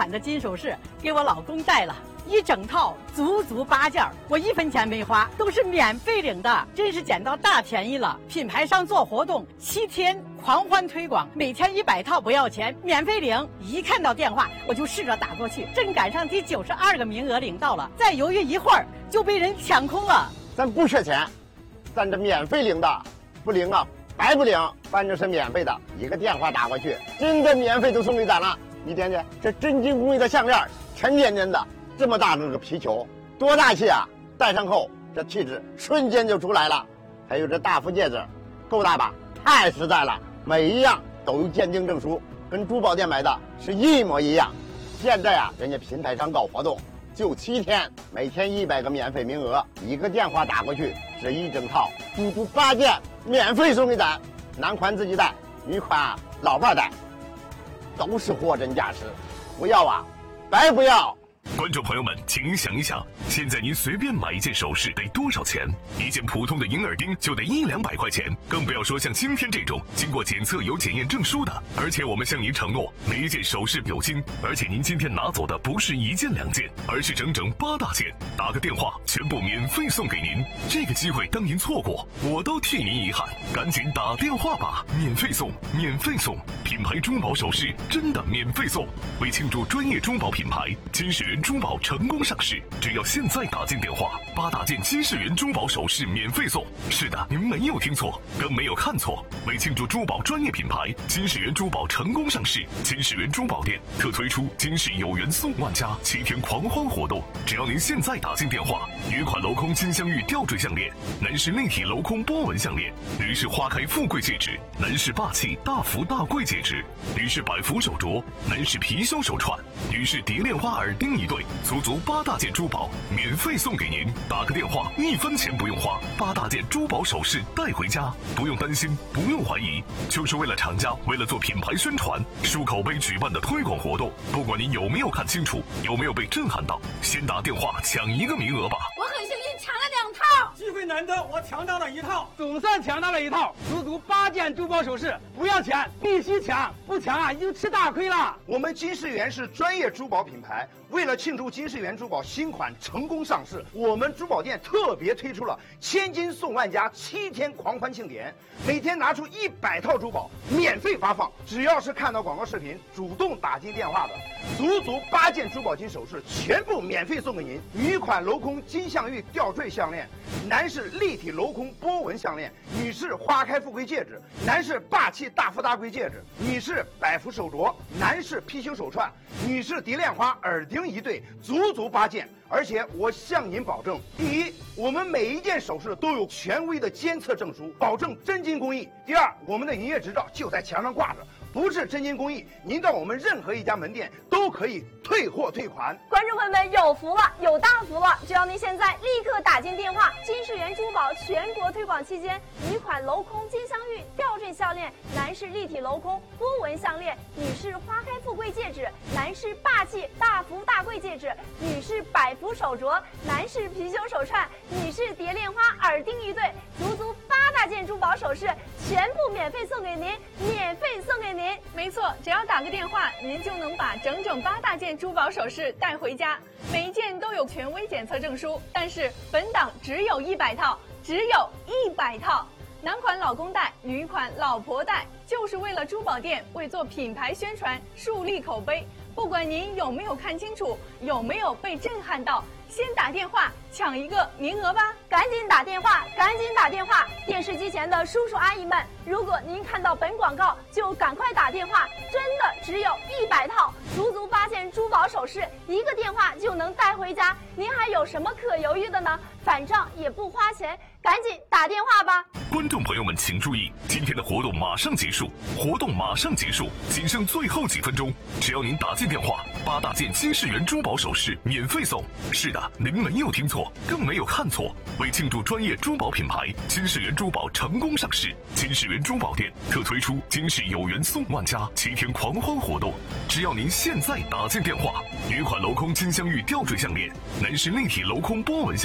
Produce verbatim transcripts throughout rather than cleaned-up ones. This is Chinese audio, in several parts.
款的金首饰给我老公戴了，一整套足足八件，我一分钱没花，都是免费领的，真是捡到大便宜了。品牌商做活动，七天狂欢推广，每天一百套不要钱，免费领。一看到电话我就试着打过去，正赶上第九十二个名额领到了，再犹豫一会儿就被人抢空了。 咱不缺钱，咱这免费领的，不领啊白不领，反正是免费的，一个电话打过去，真的免费都送给咱了。你点点这真金工艺的项链，沉甸甸的，这么大个个皮球，多大气啊！戴上后这气质瞬间就出来了。还有这大福戒指，够大吧？太实在了，每一样都有鉴定证书，跟珠宝店买的是一模一样。现在啊，人家品牌商搞活动，就七天，每天一百个免费名额，一个电话打过去，这一整套足足八件免费送给咱。男款自己戴，女款老伴戴，都是货真价实，不要啊，白不要。 观众朋友们，请想一想，现在您随便买一件首饰得多少钱？一件普通的银耳钉就得一两百块钱，更不要说像今天这种经过检测有检验证书的。而且我们向您承诺，每一件首饰表金，而且您今天拿走的不是一件两件，而是整整八大件。打个电话，全部免费送给您。这个机会当您错过，我都替您遗憾。赶紧打电话吧，免费送，免费送！品牌珠宝首饰真的免费送。为庆祝专业珠宝品牌金世缘珠宝成功上市，只要现在打进电话，八大件金世缘珠宝首饰免费送。是的，您没有听错，更没有看错。为庆祝珠宝专业品牌金世缘珠宝成功上市，金世缘珠宝店特推出金世有缘送万家七天狂欢活动。只要您现在打进电话，女款镂空金镶玉吊坠项链，男士立体镂空波纹项链，女士花开富贵戒指，男士霸气大福大贵戒指，女士百福手镯，男士貔貅手串，女士蝶恋花耳钉一对，足足八大件珠宝免费送给您。打个电话，一分钱不用花，八大件珠宝首饰带回家，不用担心，不用怀疑，就是为了厂家，为了做品牌宣传，漱口杯举办的推广活动。不管您有没有看清楚，有没有被震撼到，先打电话抢一个名额吧。 我很幸运抢了两套， 机会难得，我抢到了一套，总算抢到了一套，足足八件珠宝首饰，不要钱，必须抢，不抢啊就吃大亏了。 我们金世缘是专业珠宝品牌，为了庆祝金世缘珠宝新款成功上市，我们珠宝店特别推出了千金送万家七天狂欢庆典，每天拿出一百套珠宝免费发放，只要是看到广告视频主动打进电话的，足足八件珠宝金首饰全部免费送给您。女款镂空金镶玉吊坠项链，男士立体镂空波纹项链，女士花开富贵戒指，男士霸气大富大贵戒指，女士百福手镯，男士貔貅手串，女士蝶恋花耳钉一对，足足八件。而且我向您保证，第一，我们每一件首饰都有权威的监测证书，保证真金工艺；第二，我们的营业执照就在墙上挂着，不是真金工艺，您到我们任何一家门店都可以退货退款。 观众朋友们有福了，有大福了！只要您现在立刻打进电话，金世缘珠宝全国推广期间，女款镂空金镶玉吊坠项链，男士立体镂空波纹项链，女士花开富贵戒指，男士霸气大福大贵戒指，女士百福手镯，男士貔貅手串，女士蝶恋花耳钉一对，足足八大件珠宝首饰全部免费送给您，免费送给您。 没错，只要打个电话，您就能把整整八大件珠宝首饰带回家，每一件都有权威检测证书。但是本档只有一百套，只有一百套。男款老公戴，女款老婆戴，就是为了珠宝店为做品牌宣传树立口碑。不管您有没有看清楚，有没有被震撼到，先打电话抢一个名额吧！ 赶紧打电话，赶紧打电话！电视机前的叔叔阿姨们，如果您看到本广告，就赶快打电话，真的只有一百套，足足八件珠宝首饰，一个电话就能带回家，您还有什么可犹豫的呢？反正也不花钱，赶紧打电话吧！ 观众朋友们请注意，今天的活动马上结束，活动马上结束，仅剩最后几分钟，只要您打进电话，八大件金世缘珠宝首饰免费送。是的，您没有听错，更没有看错。为庆祝专业珠宝品牌金世缘珠宝成功上市，金世缘珠宝店特推出金世有缘送万家七天狂欢活动。只要您现在打进电话，女款镂空金镶玉吊坠项链，男士立体镂空波纹项链，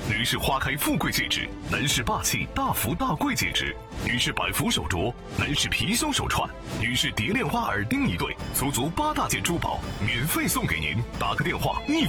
女士花开富贵戒指，男士霸气大福大贵戒指，女士百福手镯，男士貔貅手串，女士蝶恋花耳钉一对，足足八大件珠宝免费送给您。打个电话一